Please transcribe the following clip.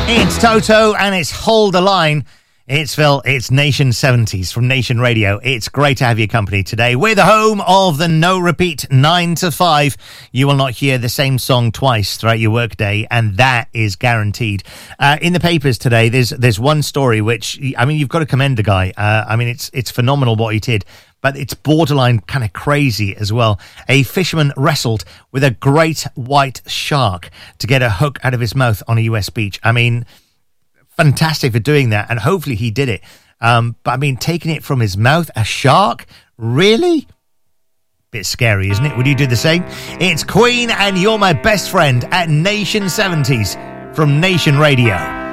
It's Toto and it's Hold the Line. It's Phil, it's Nation 70s from Nation Radio. It's great to have your company today. We're the home of the no repeat 9 to 5. You will not hear the same song twice throughout your workday, and that is guaranteed. In the papers today, there's one story which, I mean, you've got to commend the guy. I mean, it's phenomenal what he did, but it's borderline kind of crazy as well. A fisherman wrestled with a great white shark to get a hook out of his mouth on a US beach. I mean, fantastic for doing that, and hopefully he did it. But I mean, taking it from his mouth, a shark? Really? Bit scary, isn't it? Would you do the same? It's Queen and You're My Best Friend at Nation 70s from Nation Radio.